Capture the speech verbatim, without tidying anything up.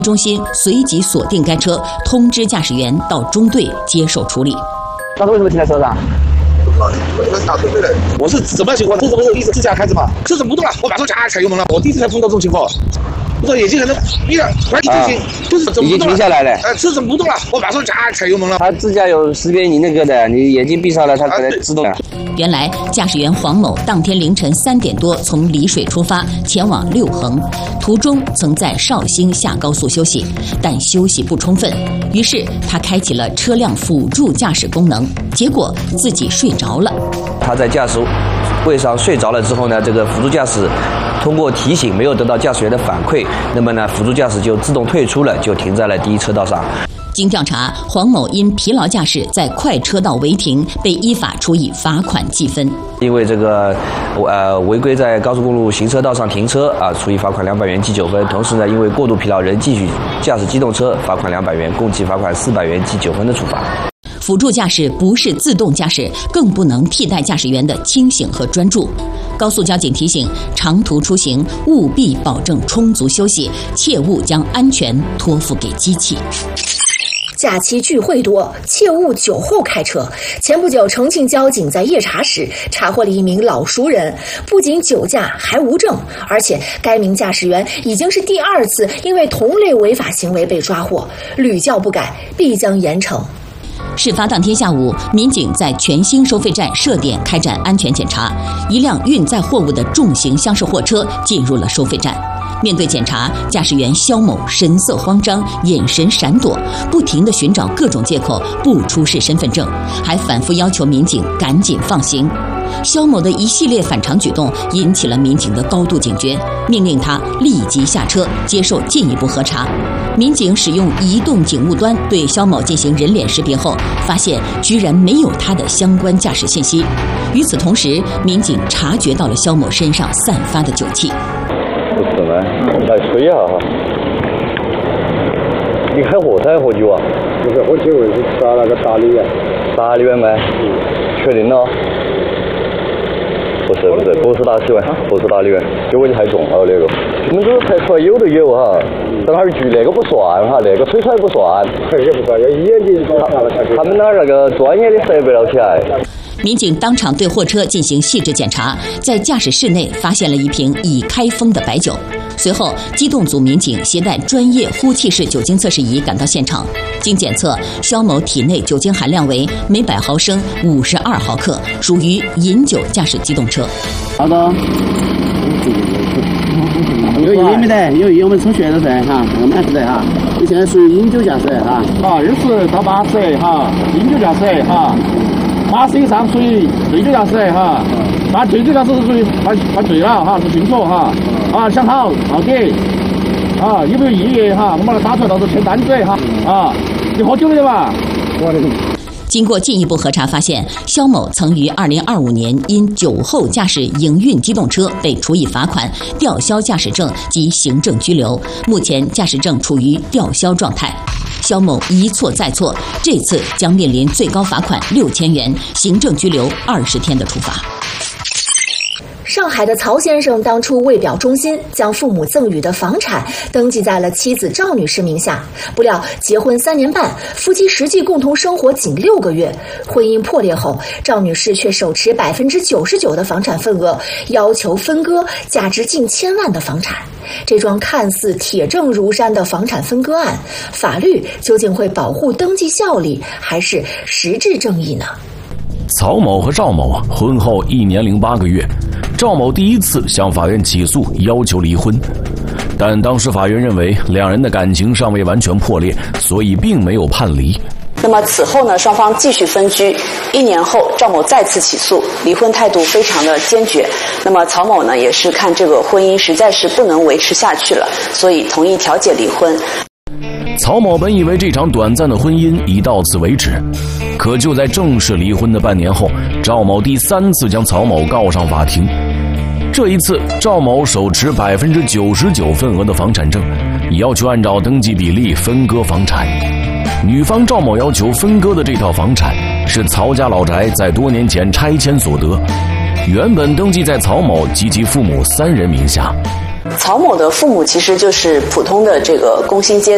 中心随即锁定该车，通知驾驶员到中队接受处理。 当时为什么停在车上？ 我是什么情况？这怎么是一直自驾开着嘛？车子不动了，我马上加踩油门了。我第一次才碰到这种情况。我说眼睛可能闭了，突然一停，就是怎么已经停下来了。 哎，车子不动了，我马上加踩油门了。 它自驾有识别你那个的，你眼睛闭上了，它可能自动了。 原来驾驶员黄某当天凌晨三点多从丽水出发，前往六衡，途中曾在绍兴下高速休息，但休息不充分，于是他开启了车辆辅助驾驶功能，结果自己睡着了。 他在驾驶位上睡着了之后呢，这个辅助驾驶通过提醒没有得到驾驶员的反馈，那么呢，辅助驾驶就自动退出了，就停在了第一车道上。 经调查，黄某因疲劳驾驶在快车道违停，被依法处以罚款记分。 因为这个呃违规在高速公路行车道上停车啊，处以罚款两百元记九分。同时呢，因为过度疲劳仍继续驾驶机动车，罚款两百元，共计罚款四百元记九分的处罚。 辅助驾驶不是自动驾驶，更不能替代驾驶员的清醒和专注。高速交警提醒：长途出行务必保证充足休息，切勿将安全托付给机器。 假期聚会多，切勿酒后开车。前不久，重庆交警在夜查时查获了一名老熟人，不仅酒驾还无证，而且该名驾驶员已经是第二次因为同类违法行为被抓获，屡教不改，必将严惩。 事发当天下午，民警在全兴收费站设点开展安全检查，一辆运载货物的重型厢式货车进入了收费站。面对检查，驾驶员肖某神色慌张，眼神闪躲，不停地寻找各种借口不出示身份证，还反复要求民警赶紧放行。肖某的一系列反常举动引起了民警的高度警觉，命令他立即下车接受进一步核查。民警使用移动警务端对肖某进行人脸识别后，发现居然没有他的相关驾驶信息。与此同时，民警察觉到了肖某身上散发的酒气。 不是吗？来吹一下哈。你开火才喝酒啊？ 不是喝酒，是吃了那个大梨园。 大梨园吗？嗯。确定了？不是不是不是大梨园，不是大梨园，酒味太重了那个。你们这个才出来有的有哈，在那儿举那个不算哈，那个吹出来不算。 也不算，要眼睛抓了才。 他们那儿那个专业的设备了起来。 民警当场对货车进行细致检查，在驾驶室内发现了一瓶已开封的白酒。随后，机动组民警携带专业呼气式酒精测试仪赶到现场，经检测，肖某体内酒精含量为每百毫升五十二毫克，属于饮酒驾驶机动车。 好的，有意没得？有意我们抽血的噻哈，我们还是得哈。你现在属于饮酒驾驶哈，啊，二十到八十哈，饮酒驾驶哈。八十以上属于醉酒驾驶哈，那醉酒驾驶是属于犯犯罪了哈，是进错哈，啊想好好给，啊有没有异议哈，我们把它打出来，到时候签单子哈，啊你喝酒了吧？我的。 经过进一步核查发现，肖某曾于二零二五年因酒后驾驶营运机动车被处以罚款、吊销驾驶证及行政拘留，目前驾驶证处于吊销状态。肖某一错再错，这次将面临最高罚款六千元、行政拘留二十天的处罚。 上海的曹先生当初为表忠心，将父母赠予的房产登记在了妻子赵女士名下。不料结婚三年半，夫妻实际共同生活仅六个月，婚姻破裂后，赵女士却手持百分之九十九的房产份额，要求分割价值近千万的房产。这桩看似铁证如山的房产分割案，法律究竟会保护登记效力，还是实质正义呢？ 曹某和赵某婚后一年零八个月，赵某第一次向法院起诉，要求离婚，但当时法院认为两人的感情尚未完全破裂，所以并没有判离。 那么此后呢，双方继续分居。一年后，赵某再次起诉，离婚态度非常的坚决。那么曹某呢，也是看这个婚姻实在是不能维持下去了，所以同意调解离婚。 曹某本以为这场短暂的婚姻已到此为止，可就在正式离婚的半年后，赵某第三次将曹某告上法庭。这一次，赵某手持百分之九十九份额的房产证，要求按照登记比例分割房产。女方赵某要求分割的这套房产是曹家老宅在多年前拆迁所得，原本登记在曹某及其父母三人名下。 曹某的父母其实就是普通的这个工薪阶